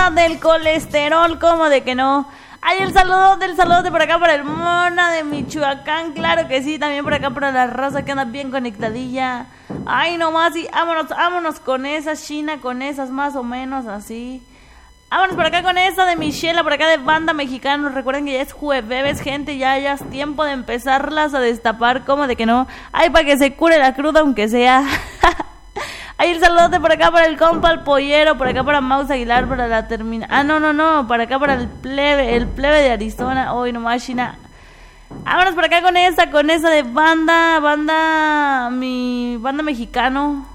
esa del colesterol, ¿cómo de que no? Ay, el saludo de por acá para el Mona de Michoacán, claro que sí, también por acá para la raza que anda bien conectadilla. Ay, nomás, y vámonos con esas, China, con esas más o menos así. Vámonos por acá con esa de Michela, por acá de Banda Mexicana. Recuerden que ya es jueves, gente, ya es tiempo de empezarlas a destapar, ¿cómo de que no? Ay, para que se cure la cruda, aunque sea. Ay, el saludote por acá para el compa, el pollero, por acá para Maus Aguilar, para la termina. Ah, no, para acá para el plebe de Arizona. Hoy nomás, China. Vámonos por acá con esa de banda mexicano.